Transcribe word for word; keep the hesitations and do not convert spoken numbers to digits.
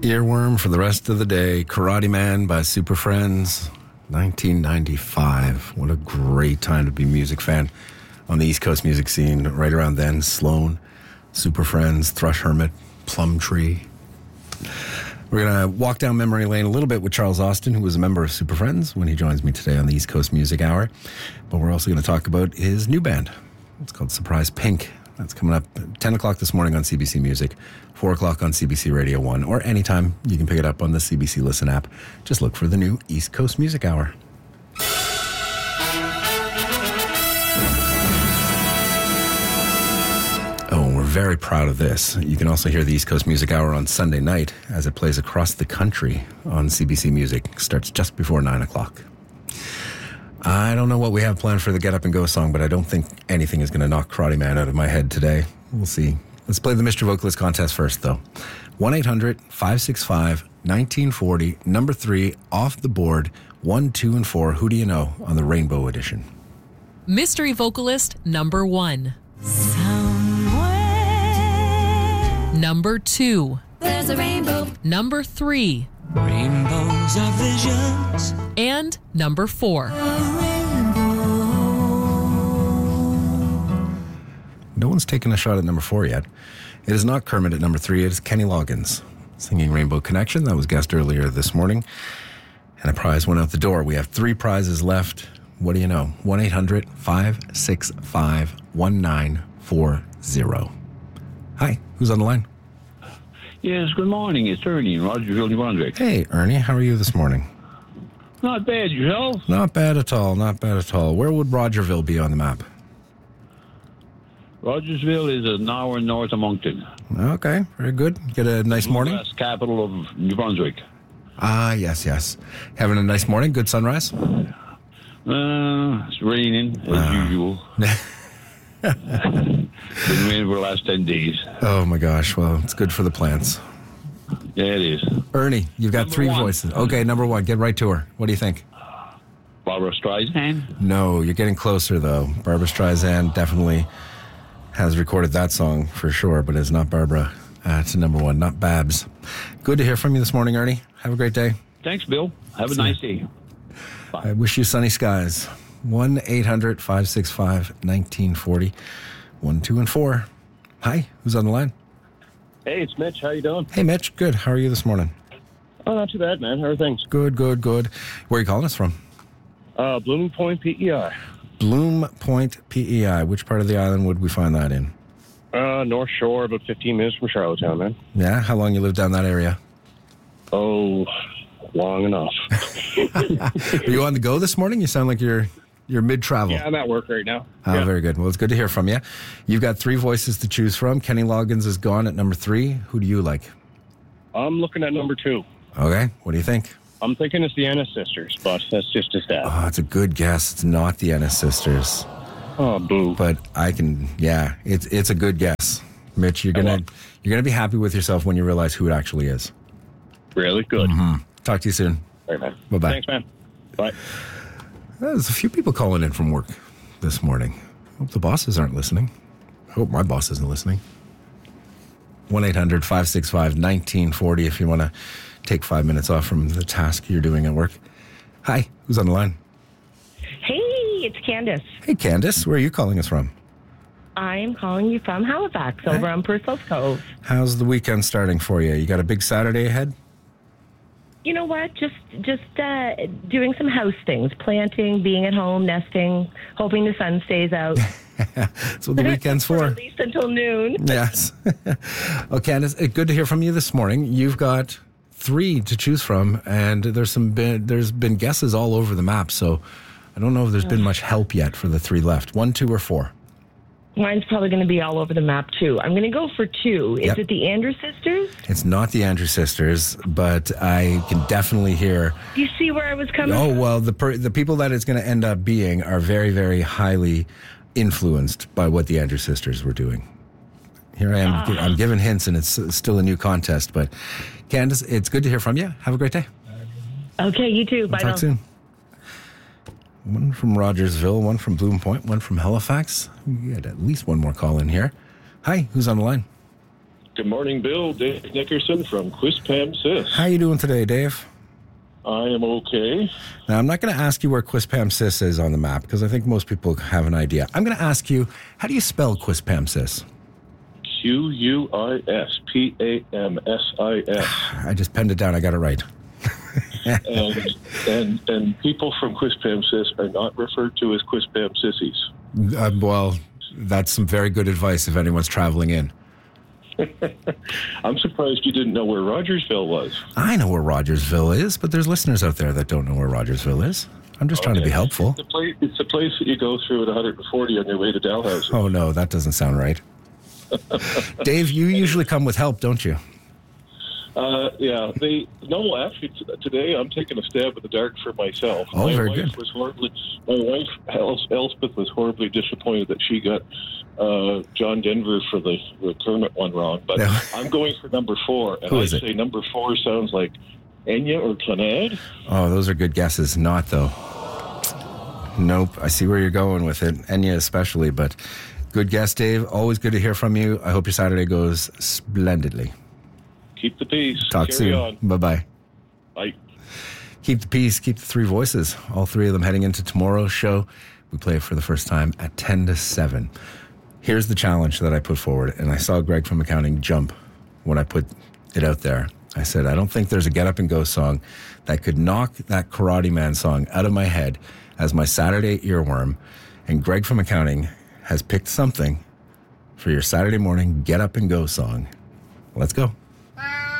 Earworm for the rest of the day. Karate Man by Super Friends. nineteen ninety-five. What a great time to be a music fan on the East Coast music scene. Right around then, Sloan, Super Friends, Thrush Hermit, Plum Tree. We're going to walk down memory lane a little bit with Charles Austin, who was a member of Super Friends, when he joins me today on the East Coast Music Hour. But we're also going to talk about his new band. It's called Surprise Pink. That's coming up at ten o'clock this morning on C B C Music, four o'clock on C B C Radio one, or anytime you can pick it up on the C B C Listen app. Just look for the new East Coast Music Hour. Oh, we're very proud of this. You can also hear the East Coast Music Hour on Sunday night as it plays across the country on C B C Music. It starts just before nine o'clock. I don't know what we have planned for the Get Up and Go song, but I don't think anything is going to knock Karate Man out of my head today. We'll see. Let's play the Mister Vocalist contest first, though. one eight hundred five six five one nine four zero, number three, off the board, one, two, and four. Who do you know on the Rainbow Edition? Mystery Vocalist number one. Somewhere. Number two. There's a rainbow. Number three. Rainbows are visions. And number four. No one's taken a shot at number four yet. It is not Kermit at number three. It is Kenny Loggins singing Rainbow Connection. That was guessed earlier this morning. And a prize went out the door. We have three prizes left. What do you know? one eight hundred five six five one nine four zero. Hi, who's on the line? Yes, good morning. It's Ernie in Rogersville, New Brunswick. Hey, Ernie. How are you this morning? Not bad, yourself? Not bad at all. Not bad at all. Where would Rogerville be on the map? Rogersville is an hour north of Moncton. Okay, very good. Get a nice morning? That's capital of New Brunswick. Ah, yes, yes. Having a nice morning? Good sunrise? Uh, it's raining, as Ah. usual. Been raining for the last ten days. Oh, my gosh. Well, it's good for the plants. Yeah, it is. Ernie, you've got Number three one. voices. Okay, number one. Get right to her. What do you think? Barbara Streisand. No, you're getting closer, though. Barbara Streisand definitely has recorded that song for sure, but it's not Barbara. Uh, it's number one, not Babs. Good to hear from you this morning, Ernie. Have a great day. Thanks, Bill. Have a nice day. I wish you sunny skies. one eight hundred five six five one nine four zero. one, two, and four. Hi, who's on the line? Hey, it's Mitch. How you doing? Hey, Mitch. Good. How are you this morning? Oh, not too bad, man. How are things? Good, good, good. Where are you calling us from? Uh, Blooming Point, P E I. Bloom Point, P E I. Which part of the island would we find that in? Uh, North Shore, about fifteen minutes from Charlottetown, man. Yeah? How long you lived down that area? Oh, long enough. Are you on the go this morning? You sound like you're you're mid-travel. Yeah, I'm at work right now. Oh, yeah. very good. Well, it's good to hear from you. You've got three voices to choose from. Kenny Loggins is gone at number three. Who do you like? I'm looking at number two. Okay. What do you think? I'm thinking it's the Ennis Sisters, but that's just a stab. Oh, it's a good guess. It's not the Ennis Sisters. Oh, boo. But I can, yeah, it's it's a good guess. Mitch, you're gonna you're gonna be happy with yourself when you realize who it actually is. Really good. Mm-hmm. Talk to you soon. All right, man. Bye-bye. Thanks, man. Bye. There's a few people calling in from work this morning. Hope the bosses aren't listening. I hope my boss isn't listening. one eight hundred five six five one nine four zero if you want to take five minutes off from the task you're doing at work. Hi, who's on the line? Hey, it's Candace. Hey, Candace, where are you calling us from? I'm calling you from Halifax over on Purcell's Cove. How's the weekend starting for you? You got a big Saturday ahead? You know what? Just just uh, doing some house things, planting, being at home, nesting, hoping the sun stays out. That's what the weekend's for. At least until noon. Yes. Well, Candace, uh, good to hear from you this morning. You've got three to choose from, and there's some been, there's been guesses all over the map, so I don't know if there's been much help yet for the three left. One, two, or four? Mine's probably going to be all over the map, too. I'm going to go for two. Is Yep. it the Andrews Sisters? It's not the Andrews Sisters, but I can definitely hear. You see where I was coming Oh, from? well, the per, the people that it's going to end up being are very, very highly influenced by what the Andrews Sisters were doing. Here I am. Ah. I'm giving hints, and it's still a new contest. But, Candace, it's good to hear from you. Have a great day. Okay, you too. Bye Talk now. soon. One from Rogersville, one from Bloom Point, one from Halifax. We had at least one more call in here. Hi, who's on the line? Good morning, Bill. Dave Nickerson from Quispamsis. How you doing today, Dave? I am okay. Now, I'm not going to ask you where Quispamsis is on the map because I think most people have an idea. I'm going to ask you, how do you spell Quispamsis? Q U I S P A M S I S. I just penned it down. I got it right. and, and and people from Quispamsis are not referred to as Quispam sissies. Uh, well, that's some very good advice if anyone's traveling in. I'm surprised you didn't know where Rogersville was. I know where Rogersville is, but there's listeners out there that don't know where Rogersville is. I'm just trying to be helpful. It's a, place, it's a place that you go through at one hundred forty on your way to Dalhousie. Oh, no, that doesn't sound right. Dave, you usually come with help, don't you? Uh, yeah, they no. Actually, t- today I'm taking a stab at the dark for myself. Oh, my very wife good. Was horribly, my wife Els- Elspeth was horribly disappointed that she got uh, John Denver for the, the Kermit one wrong. But No. I'm going for number four, and Who I is it? say number four sounds like Enya or Clannad. Oh, those are good guesses. Not, though. Nope. I see where you're going with it. Enya especially, but good guess, Dave. Always good to hear from you. I hope your Saturday goes splendidly. Keep the peace. Talk Carry soon. on. Bye-bye. Bye. Keep the peace, keep the three voices. All three of them heading into tomorrow's show. We play it for the first time at ten to seven. Here's the challenge that I put forward, and I saw Greg from accounting jump when I put it out there. I said, I don't think there's a Get Up and Go song that could knock that Karate Man song out of my head as my Saturday earworm. And Greg from accounting has picked something for your Saturday morning Get Up and Go song. Let's go.